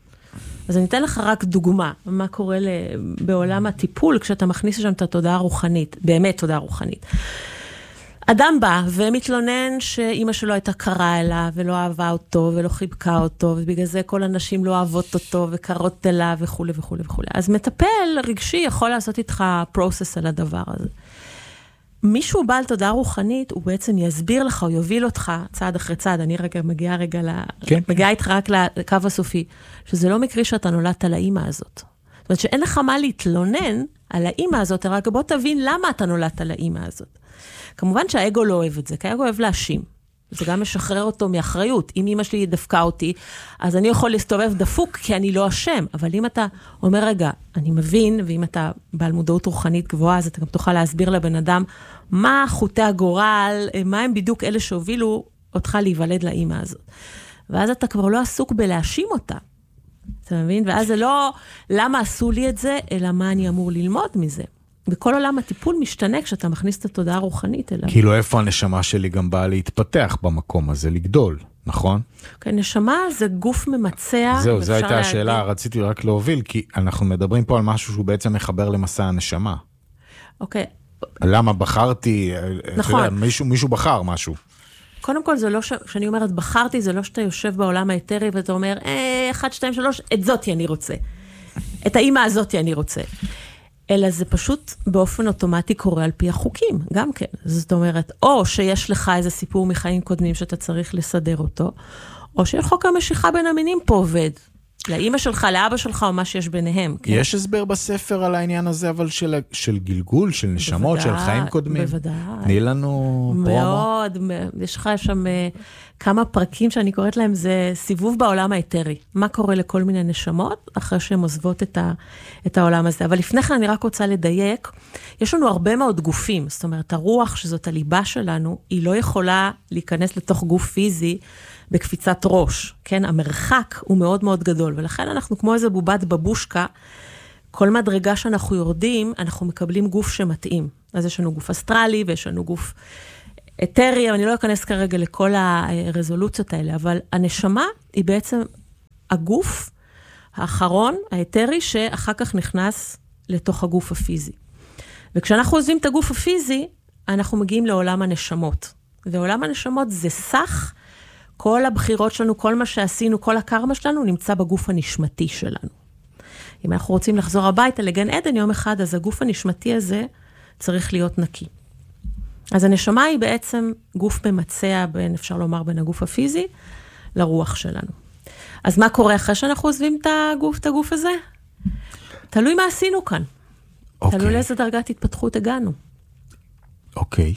Speaker 1: אז אני אתן לך רק דוגמה, מה קורה בעולם הטיפול, כשאתה מכניס שם את התודעה הרוחנית, באמת תודעה רוחנית. אדם בא ומתלונן שאמא שלו הייתה קרה אליו, ולא אהבה אותו, ולא חיבקה אותו, ובגלל זה כל הנשים לא אוהבות אותו, וקרות אליו, וכו' וכו' וכו'. אז מטפל רגשי יכול לעשות איתך פרוסס על הדבר הזה. מישהו בעל תודעה רוחנית, הוא בעצם יסביר לך, הוא יוביל אותך צעד אחרי צעד, אני מגיעה מגיעה איתך רק לקו הסופי, שזה לא מקרי שאתה נולדת על האמא הזאת. זאת אומרת שאין לך מה להתלונן על האמא הזאת, רק בוא תבין למה אתה נולדת על האמא הזאת. כמובן שהאגו לא אוהב את זה, כי האגו אוהב להאשים. זה גם משחרר אותו מאחריות. אם אמא שלי דפקה אותי, אז אני יכול להסתובב דפוק, כי אני לא אשם. אבל אם אתה אומר, רגע, אני מבין, ואם אתה בעל מודעות רוחנית גבוהה, אז אתה גם תוכל להסביר לבן אדם, מה חוטי הגורל, מה הם בדיוק אלה שהובילו אותך להיוולד לאמא הזאת. ואז אתה כבר לא עסוק בלהאשים אותה. אתה מבין? ואז זה לא, למה עשו לי את זה, אלא מה אני אמור ללמוד מזה. בכל עולם הטיפול משתנה כשאתה מכניס את התודעה הרוחנית אליו.
Speaker 2: כאילו איפה הנשמה שלי גם באה להתפתח במקום הזה, לגדול, נכון?
Speaker 1: כן, נשמה זה גוף ממצע.
Speaker 2: זהו, זו הייתה השאלה, רציתי רק להוביל, כי אנחנו מדברים פה על משהו שהוא בעצם מחבר למסע הנשמה.
Speaker 1: אוקיי.
Speaker 2: למה בחרתי,
Speaker 1: נכון.
Speaker 2: אתה יודע, מישהו בחר משהו.
Speaker 1: קודם כל, זה לא כשאני אומרת בחרתי, זה לא שאתה יושב בעולם האתרי ואתה אומר, 1, 2, 3, את זאתי אני רוצה. את האמא הזאתי אני רוצה. אלא זה פשוט באופן אוטומטי קורה על פי החוקים, גם כן. זאת אומרת, או שיש לך איזה סיפור מחיים קודמים שאתה צריך לסדר אותו, או שחוק המשיכה בין המינים פה עובד. לאמא שלך, לאבא שלך, או מה שיש ביניהם. כן?
Speaker 2: יש הסבר בספר על העניין הזה, אבל של גלגול, של נשמות, של חיים קודמים.
Speaker 1: בוודאי.
Speaker 2: תני לנו פרומו.
Speaker 1: מאוד, יש לך שם כמה פרקים שאני קוראת להם, זה סיבוב בעולם האתרי. מה קורה לכל מיני נשמות, אחרי שהן עוזבות את העולם הזה. אבל לפני כן אני רק רוצה לדייק, יש לנו הרבה מאוד גופים, זאת אומרת, הרוח שזאת הליבה שלנו, היא לא יכולה להיכנס לתוך גוף פיזי, בקפיצת ראש, כן? המרחק הוא מאוד מאוד גדול, ולכן אנחנו כמו איזה בובת בבושקה, כל מדרגה שאנחנו יורדים, אנחנו מקבלים גוף שמתאים. אז יש לנו גוף אסטרלי, ויש לנו גוף אתרי, אני לא אכנס כרגע לכל הרזולוציות האלה, אבל הנשמה היא בעצם הגוף האחרון, האתרי, שאחר כך נכנס לתוך הגוף הפיזי. וכשאנחנו עוזבים את הגוף הפיזי, אנחנו מגיעים לעולם הנשמות. ועולם הנשמות זה סך, כל הבחירות שלנו, כל מה שעשינו, כל הקרמה שלנו, נמצא בגוף הנשמתי שלנו. אם אנחנו רוצים לחזור הביתה לגן עדן יום אחד, אז הגוף הנשמתי הזה צריך להיות נקי. אז הנשמה היא בעצם גוף ממצע בין, אפשר לומר, בין הגוף הפיזי לרוח שלנו. אז מה קורה אחרי שאנחנו עוזבים את הגוף הזה? תלוי מה עשינו כאן. תלוי לאיזה דרגת התפתחות הגענו.
Speaker 2: אוקיי.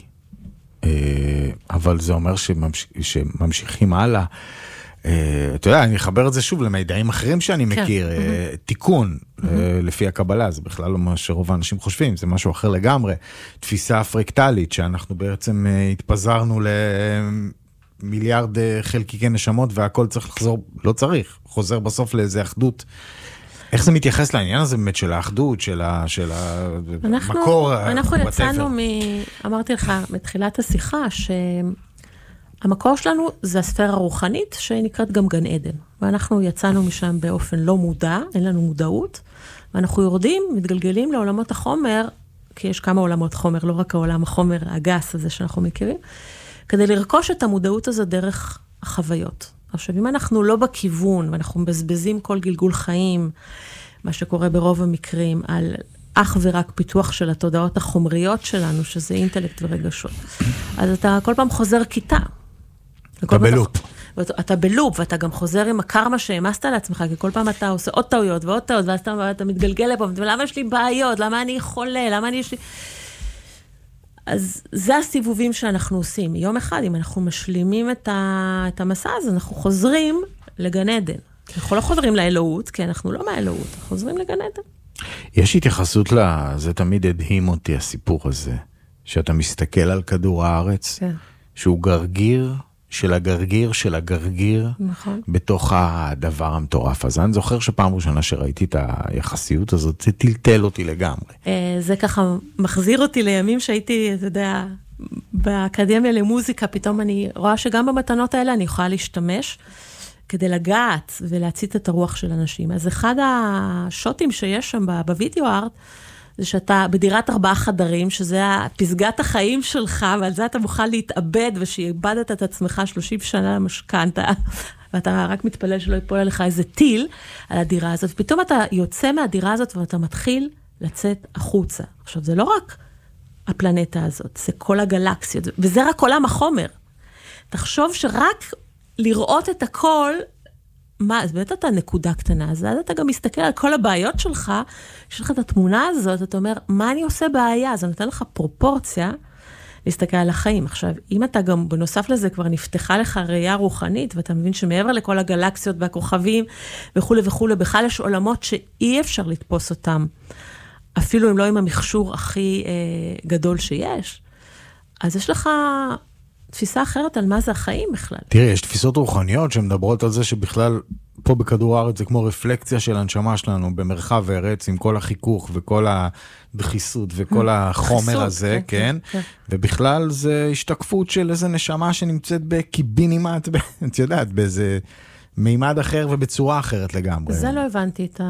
Speaker 2: אבל זה אומר שממשיכים הלאה. אתה יודע, אני אחבר את זה שוב למידעים אחרים שאני מכיר. תיקון, לפי הקבלה, זה בכלל לא מה שרוב האנשים חושבים, זה משהו אחר לגמרי. תפיסה פרקטלית, שאנחנו בעצם התפזרנו למיליארד חלקיקי נשמות, והכל צריך לחזור, לא צריך, חוזר בסוף לאיזה אחדות. איך זה מתייחס לעניין הזה באמת של האחדות, של המקור?
Speaker 1: אנחנו יצאנו אמרתי לך, מתחילת השיחה, שהמקור שלנו זה הספירה הרוחנית, שנקראת גם גן עדן. ואנחנו יצאנו משם באופן לא מודע, אין לנו מודעות, ואנחנו יורדים, מתגלגלים לעולמות החומר, כי יש כמה עולמות חומר, לא רק העולם החומר הגס הזה שאנחנו מכירים, כדי לרכוש את המודעות הזו דרך החוויות. עכשיו, אם אנחנו לא בכיוון, ואנחנו מבזבזים כל גלגול חיים, מה שקורה ברוב המקרים, על אך ורק פיתוח של התודעות החומריות שלנו, שזה אינטלקט ורגשות. אז אתה כל פעם חוזר כיתה.
Speaker 2: אתה בלופ.
Speaker 1: אתה בלופ, ואתה גם חוזר עם הקרמה שהמסת על עצמך, כי כל פעם אתה עושה עוד טעויות ועוד טעויות, ואז אתה מתגלגל לפה, ולמה יש לי בעיות? למה אני חולה? למה יש לי... אז זה הסיבובים שאנחנו עושים. יום אחד, אם אנחנו משלימים את המסע הזה, אנחנו חוזרים לגן עדן. אנחנו לא חוזרים לאלוהות, כי אנחנו לא מהאלוהות, אנחנו חוזרים לגן עדן.
Speaker 2: יש התייחסות זה תמיד הדהים אותי הסיפור הזה, שאתה מסתכל על כדור הארץ, כן. שהוא גרגיר של הגרגיר של הגרגיר,
Speaker 1: נכון.
Speaker 2: בתוך הדבר המטורף הזה. אני זוכר שפעם ראשונה שראיתי את היחסיות הזאת, זה טלטל אותי לגמרי.
Speaker 1: זה ככה מחזיר אותי לימים שהייתי, אתה יודע, באקדמיה למוזיקה, פתאום אני רואה שגם במתנות האלה אני יכולה להשתמש, כדי לגעת ולהציץ את הרוח של אנשים. אז אחד השוטים שיש שם בווידאו ארט, זה שאתה בדירת 4 חדרים, שזה פסגת החיים שלך, ועל זה אתה מוכן להתאבד, ושאיבדת את עצמך 30 שנה למשכנתה, ואתה רק מתפלל שלא יפול עליך איזה טיל על הדירה הזאת, ופתאום אתה יוצא מהדירה הזאת, ואתה מתחיל לצאת החוצה. עכשיו, זה לא רק הפלנטה הזאת, זה כל הגלקסיות, וזה רק עולם החומר. תחשוב שרק לראות את הכל, אז באמת אתה נקודה קטנה, אז אתה גם מסתכל על כל הבעיות שלך, יש לך את התמונה הזאת, אתה אומר, מה אני עושה בעיה? אז אני נותן לך פרופורציה, להסתכל על החיים. עכשיו, אם אתה גם בנוסף לזה כבר נפתחה לך ראייה רוחנית, ואתה מבין שמעבר לכל הגלקסיות והכוכבים, וכו' וכו', בכלל יש עולמות שאי אפשר לתפוס אותם, אפילו אם לא עם המכשור הכי גדול שיש, אז יש לך תפיסה אחרת על מה זה החיים בכלל.
Speaker 2: תראי, יש תפיסות רוחניות שמדברות על זה שבכלל פה בכדור הארץ זה כמו רפלקציה של הנשמה שלנו במרחב ארץ, עם כל החיכוך וכל הדחיסות וכל החומר הזה, כן? ובכלל זה השתקפות של איזה נשמה שנמצאת בקיבינימט, את יודעת, באיזה מימד אחר ובצורה אחרת לגמרי.
Speaker 1: זה לא הבנתי את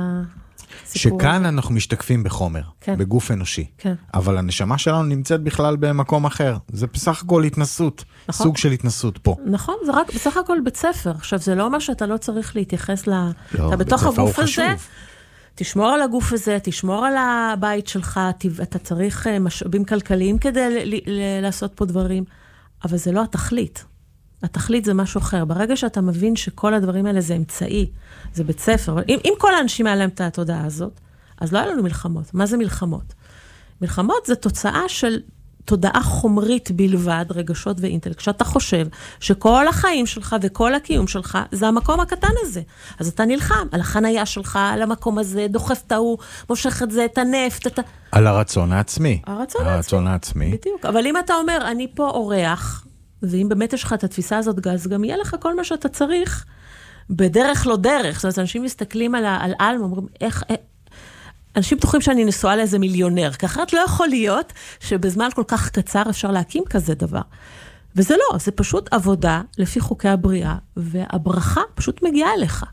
Speaker 2: שכאן אנחנו משתקפים בחומר, בגוף אנושי. אבל הנשמה שלנו נמצאת בכלל במקום אחר. זה בסך הכל התנסות, סוג של התנסות פה.
Speaker 1: נכון, זה רק בסך הכל בית ספר. עכשיו, זה לא אומר שאתה לא צריך להתייחס אתה בתוך הגוף הזה, תשמור על הגוף הזה, תשמור על הבית שלך, אתה צריך משאבים כלכליים כדי לעשות פה דברים, אבל זה לא התכלית. התכלית זה משהו אחר. ברגע שאתה מבין שכל הדברים האלה זה אמצעי, זה בית ספר, אם כל האנשים היה להם את התודעה הזאת, אז לא היה לנו מלחמות. מה זה מלחמות? מלחמות זה תוצאה של תודעה חומרית בלבד, רגשות ואינטלקט. כשאתה חושב שכל החיים שלך וכל הקיום שלך, זה המקום הקטן הזה. אז אתה נלחם על החנייה שלך, על המקום הזה, דוחף את ההוא, מושך את זה, את הנפט,
Speaker 2: על הרצון העצמי.
Speaker 1: הרצון העצמי. בדיוק. אבל אם אתה אומר, אני פה אורח, ואם באמת יש לך את התפיסה הזאת, אז גם יהיה לך כל מה שאתה צריך, בדרך לא דרך. זאת אומרת, אנשים מסתכלים על אלמה, אומרים, אנשים בטוחים שאני נשואה לאיזה מיליונר, כי אחרת לא יכול להיות שבזמן כל כך קצר אפשר להקים כזה דבר. וזה לא, זה פשוט עבודה לפי חוקי הבריאה, והברכה פשוט מגיעה אליך.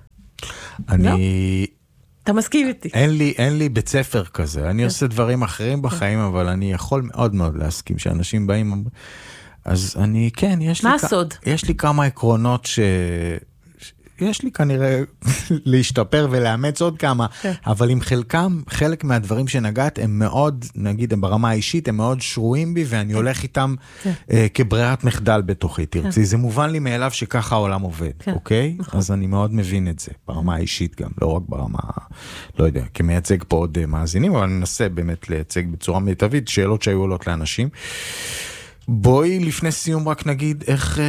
Speaker 1: אתה מסכים איתי.
Speaker 2: אין לי בית ספר כזה, אני עושה דברים אחרים בחיים, אבל אני יכול מאוד מאוד להסכים שאנשים באים, אז אני, כן, יש לי כמה עקרונות יש לי כנראה להשתפר ולאמץ עוד כמה, אבל עם חלק מהדברים שנגעת, הם מאוד, נגיד, ברמה האישית, הם מאוד שרויים בי, ואני הולך איתם כברירת מחדל בתוכי, תרצי. זה מובן לי מאליו שככה העולם עובד, אוקיי? אז אני מאוד מבין את זה, ברמה האישית גם, לא רק ברמה, לא יודע, כמייצג פה עוד מאזינים, אבל אני מנסה באמת לייצג בצורה מיטבית, שאלות שהיו עולות לאנשים. בואי לפני סיום רק נגיד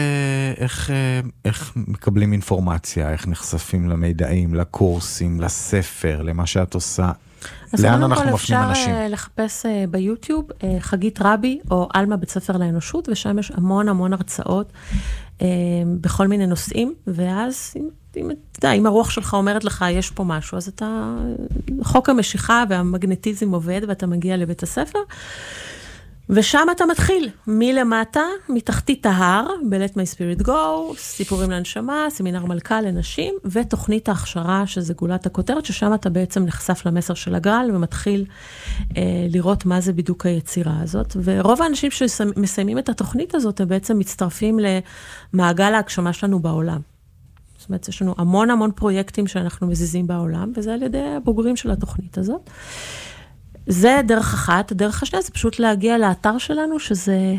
Speaker 2: איך מקבלים אינפורמציה, איך נחשפים למידעים, לקורסים, לספר, למה שאת עושה. לאן אנחנו מפנים אנשים?
Speaker 1: אפשר לחפש ביוטיוב חגית רבי או אלמה בית ספר לאנושות, ושם יש המון הרצאות בכל מיני נושאים, ואז אם הרוח שלך אומרת לך יש פה משהו, אז אתה, חוק המשיכה והמגנטיזם עובד ואתה מגיע לבית הספר, ושם אתה מתחיל, מלמטה, מתחתית ההר, ב-Let My Spirit Go, סיפורים להנשמה, סמינר מלכה לנשים, ותוכנית ההכשרה, שזה גולת הכותרת, ששם אתה בעצם נחשף למסר של הגרל, ומתחיל לראות מה זה בדיוק היצירה הזאת. ורוב האנשים שמסיימים את התוכנית הזאת, הם בעצם מצטרפים למעגל ההגשמה שלנו בעולם. זאת אומרת, יש לנו המון פרויקטים שאנחנו מזיזים בעולם, וזה על ידי הבוגרים של התוכנית הזאת. זה דרך אחת. דרך השנייה זה פשוט להגיע לאתר שלנו, שזה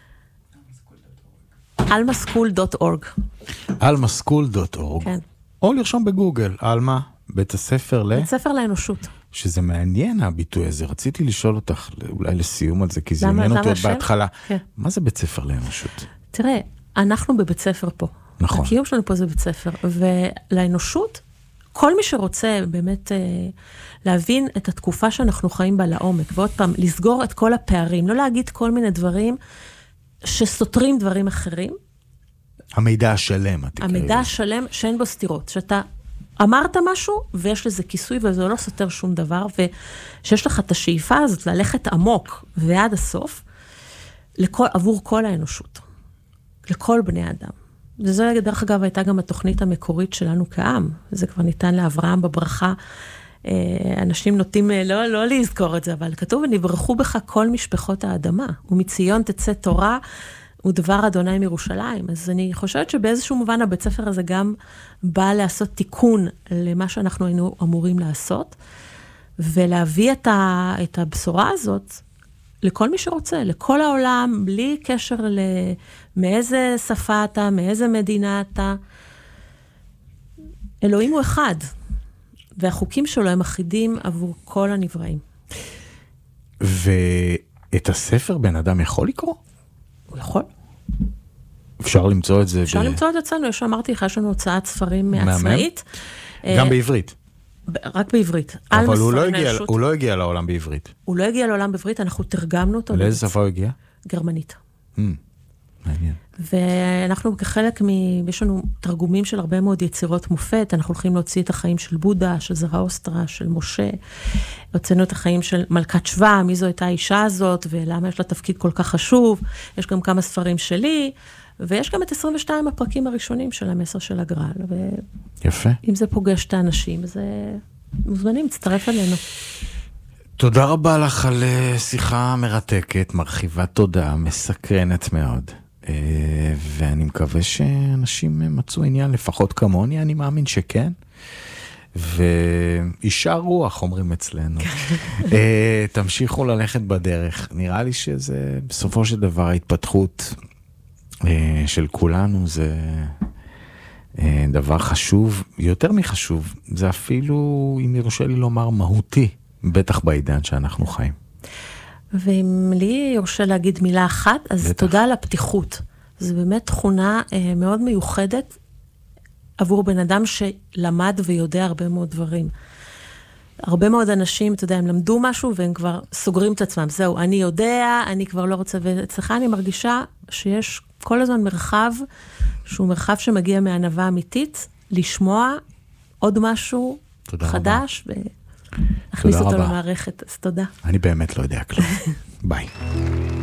Speaker 1: almaschool.org.
Speaker 2: almaschool.org.
Speaker 1: כן.
Speaker 2: או לרשום בגוגל, אלמה, בית הספר
Speaker 1: בית ספר לאנושות.
Speaker 2: שזה מעניין הביטוי הזה. רציתי לשאול אותך אולי לסיום על זה, כי זה עניין אותי עוד בהתחלה. כן. מה זה בית ספר לאנושות?
Speaker 1: תראה, אנחנו בבית ספר פה.
Speaker 2: נכון.
Speaker 1: הקיום שלנו פה זה בית ספר. ולאנושות, כל מי שרוצה באמת להבין את התקופה שאנחנו חיים בה לעומק, ועוד פעם, לסגור את כל הפערים, לא להגיד כל מיני דברים שסותרים דברים אחרים.
Speaker 2: המידע השלם,
Speaker 1: המידע השלם שאין בו סתירות, שאתה אמרת משהו, ויש לזה כיסוי, וזה לא סותר שום דבר, ושיש לך את השאיפה הזאת ללכת עמוק ועד הסוף, עבור כל האנושות, לכל בני אדם. וזו, דרך אגב, הייתה גם התוכנית המקורית שלנו כעם. זה כבר ניתן לאברהם בברכה. אנשים נוטים לא לזכור את זה, אבל כתוב, ונברכו בך כל משפחות האדמה, ומציון תצא תורה, ודבר אדוני מירושלים. אז אני חושבת שבאיזשהו מובן הבית ספר הזה גם בא לעשות תיקון למה שאנחנו היינו אמורים לעשות, ולהביא את הבשורה הזאת לכל מי שרוצה, לכל העולם, בלי קשר מאיזה שפה אתה, מאיזה מדינה אתה. אלוהים הוא אחד, והחוקים שלו הם אחידים עבור כל הנבראים.
Speaker 2: ואת הספר בן אדם יכול לקרוא?
Speaker 1: הוא יכול.
Speaker 2: אפשר למצוא את זה?
Speaker 1: אפשר למצוא את זה אצלנו, אמרתי לך, יש לנו הוצאת ספרים עצמאית.
Speaker 2: גם בעברית?
Speaker 1: רק בעברית.
Speaker 2: אבל הוא לא הגיע לעולם בעברית.
Speaker 1: הוא לא הגיע לעולם בעברית, אנחנו תרגמנו אותו.
Speaker 2: לאיזה שפה הוא הגיע?
Speaker 1: גרמנית.
Speaker 2: מעניין.
Speaker 1: ואנחנו כחלק יש לנו תרגומים של הרבה מאוד יצירות מופת, אנחנו הולכים להוציא את החיים של בודה, של זרעוסטרה, של משה, הוצאנו את החיים של מלכת שבא, מי זו הייתה האישה הזאת, ולמה יש לה תפקיד כל כך חשוב, יש גם כמה ספרים שלי, ויש גם את 22 הפרקים הראשונים של המסר של הגרל.
Speaker 2: יפה.
Speaker 1: אם זה פוגש את האנשים, אז מוזמנים, מצטרף אלינו.
Speaker 2: תודה רבה לך על שיחה מרתקת, מרחיבת תודה, מסקרנת מאוד. ואני מקווה שאנשים מצאו עניין, לפחות כמוני, אני מאמין שכן. ואישה רוח, אומרים אצלנו. תמשיכו ללכת בדרך. נראה לי שזה בסופו של דבר ההתפתחות של כולנו, זה דבר חשוב, יותר מחשוב, זה אפילו, אם ירשה לי לומר, מהותי, בטח בעידן שאנחנו חיים.
Speaker 1: ואם לי יורשה להגיד מילה אחת, אז בטח. תודה על הפתיחות. זו באמת תכונה מאוד מיוחדת עבור בן אדם שלמד ויודע הרבה מאוד דברים. הרבה מאוד אנשים, אתה יודע, הם למדו משהו והם כבר סוגרים את עצמם. זהו, אני יודע, אני כבר לא רוצה, ואצלך אני מרגישה שיש כל הזמן מרחב, שהוא מרחב שמגיע מענווה אמיתית, לשמוע עוד משהו חדש, ולהכניס אותו למערכת. אז תודה.
Speaker 2: אני באמת לא יודע כלום. ביי.